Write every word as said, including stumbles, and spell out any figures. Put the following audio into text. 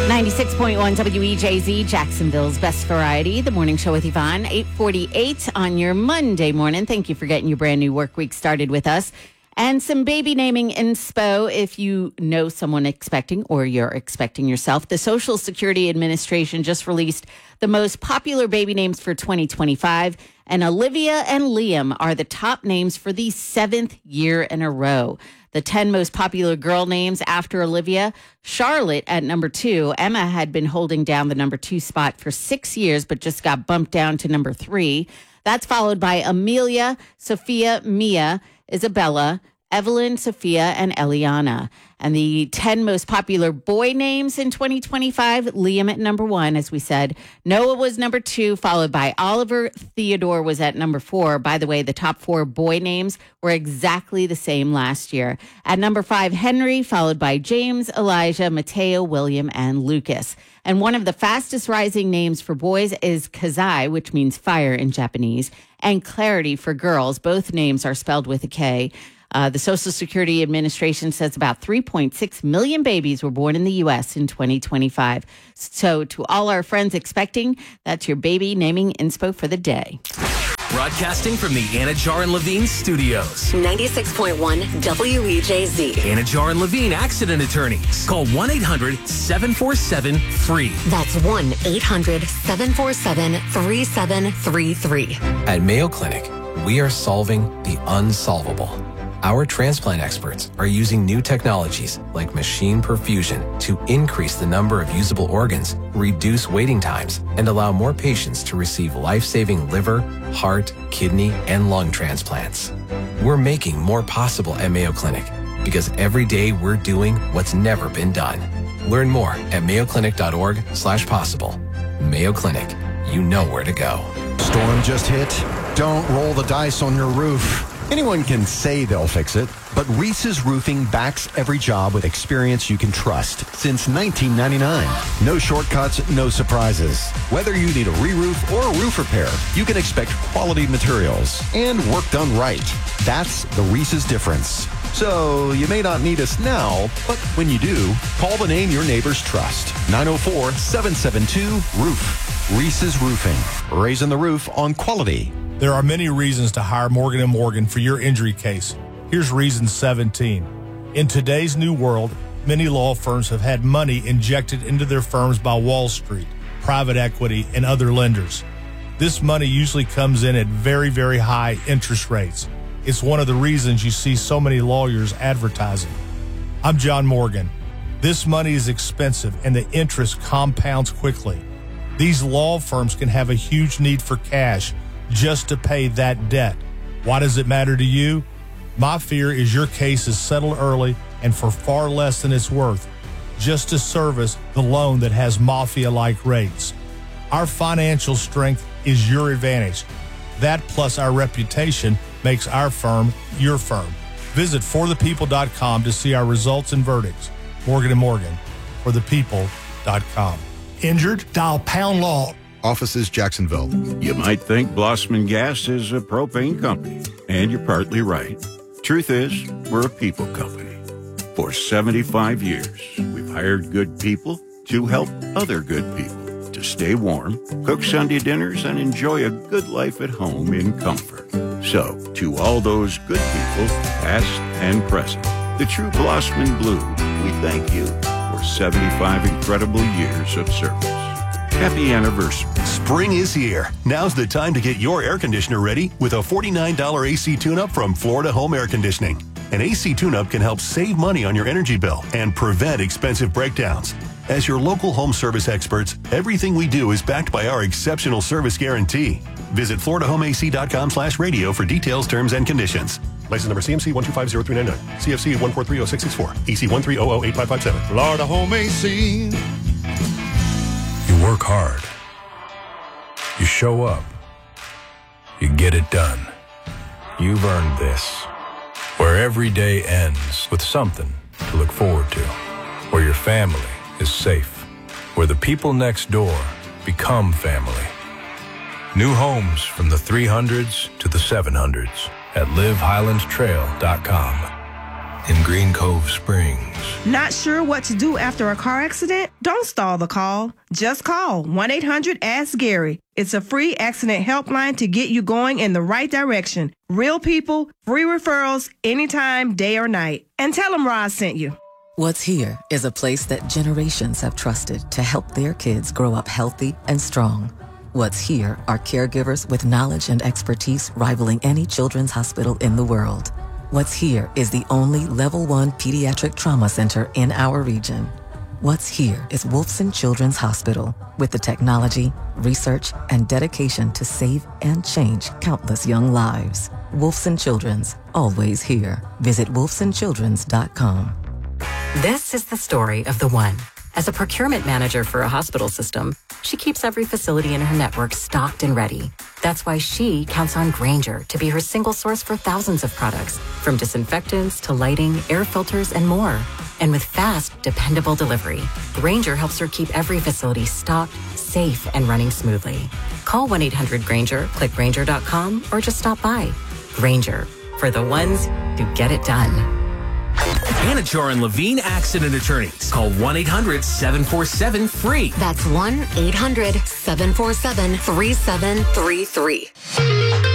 ninety-six point one W E J Z, Jacksonville's best variety. The morning show with Yvonne, eight forty-eight on your Monday morning. Thank you for getting your brand new work week started with us. And some baby naming inspo if you know someone expecting or you're expecting yourself. The Social Security Administration just released the most popular baby names for twenty twenty-five. And Olivia and Liam are the top names for the seventh year in a row. The ten most popular girl names after Olivia, Charlotte at number two. Emma had been holding down the number two spot for six years, but just got bumped down to number three. That's followed by Amelia, Sophia, Mia, Isabella, Evelyn, Sophia, and Eliana. And the ten most popular boy names in twenty twenty-five, Liam at number one, as we said. Noah was number two, followed by Oliver. Theodore was at number four. By the way, the top four boy names were exactly the same last year. At number five, Henry, followed by James, Elijah, Mateo, William, and Lucas. And one of the fastest rising names for boys is Kazai, which means fire in Japanese, and Clarity for girls. Both names are spelled with a K. Uh, the Social Security Administration says about three point six million babies were born in the U S in twenty twenty-five. So to all our friends expecting, that's your baby naming inspo for the day. Broadcasting from the Anajar and Levine studios. ninety-six point one W E J Z. Anajar and Levine accident attorneys. Call one eight hundred seven four seven free. That's one eight hundred seven four seven three seven three three. At Mayo Clinic, we are solving the unsolvable. Our transplant experts are using new technologies like machine perfusion to increase the number of usable organs, reduce waiting times, and allow more patients to receive life-saving liver, heart, kidney, and lung transplants. We're making more possible at Mayo Clinic because every day we're doing what's never been done. Learn more at mayoclinic.org slash possible. Mayo Clinic, you know where to go. Storm just hit. Don't roll the dice on your roof. Anyone can say they'll fix it, but Reese's Roofing backs every job with experience you can trust since nineteen ninety-nine. No shortcuts, no surprises. Whether you need a re-roof or a roof repair, you can expect quality materials and work done right. That's the Reese's difference. So you may not need us now, but when you do, call the name your neighbors trust. nine oh four, seven seven two, roof. Reese's Roofing, raising the roof on quality. There are many reasons to hire Morgan and Morgan for your injury case. Here's reason seventeen. In today's new world, many law firms have had money injected into their firms by Wall Street, private equity, and other lenders. This money usually comes in at very, very high interest rates. It's one of the reasons you see so many lawyers advertising. I'm John Morgan. This money is expensive and the interest compounds quickly. These law firms can have a huge need for cash just to pay that debt. Why does it matter to you? My fear is your case is settled early and for far less than it's worth, just to service the loan that has mafia-like rates. Our financial strength is your advantage. That plus our reputation makes our firm your firm. Visit for the people dot com to see our results and verdicts. Morgan and Morgan, for the people dot com. Injured? Dial pound law. Offices, Jacksonville. You might think Blossman Gas is a propane company, and you're partly right. Truth is, we're a people company. For seventy-five years, we've hired good people to help other good people to stay warm, cook Sunday dinners, and enjoy a good life at home in comfort. So, to all those good people, past and present, the true Blossman Blue, we thank you for seventy-five incredible years of service. Happy anniversary. Spring is here. Now's the time to get your air conditioner ready with a forty-nine dollars A C tune-up from Florida Home Air Conditioning. An A C tune-up can help save money on your energy bill and prevent expensive breakdowns. As your local home service experts, everything we do is backed by our exceptional service guarantee. Visit florida home a c dot com slash radio for details, terms, and conditions. License number C M C one two five zero three nine nine. C F C one four three zero six six four. E C one three zero zero eight five five seven. Florida Home A C. You work hard. You show up. You get it done. You've earned this. Where every day ends with something to look forward to. Where your family is safe. Where the people next door become family. New homes from the three hundreds to the seven hundreds at live highlands trail dot com. in Green Cove Springs. Not sure what to do after a car accident? Don't stall the call. Just call one eight hundred ask Gary. It's a free accident helpline to get you going in the right direction. Real people, free referrals, anytime, day or night. And tell them Roz sent you. What's Here is a place that generations have trusted to help their kids grow up healthy and strong. What's Here are caregivers with knowledge and expertise rivaling any children's hospital in the world. What's Here is the only level one pediatric trauma center in our region. What's Here is Wolfson Children's Hospital with the technology, research, and dedication to save and change countless young lives. Wolfson Children's, always here. Visit wolfson childrens dot com. This is the story of the one. As a procurement manager for a hospital system, she keeps every facility in her network stocked and ready. That's why she counts on Grainger to be her single source for thousands of products, from disinfectants to lighting, air filters, and more. And with fast, dependable delivery, Grainger helps her keep every facility stocked, safe, and running smoothly. Call one eight hundred Grainger, click Grainger dot com, or just stop by. Grainger, for the ones who get it done. Anachar and Levine Accident Attorneys. Call one eight hundred seven four seven free. That's one eight hundred seven four seven three seven three three.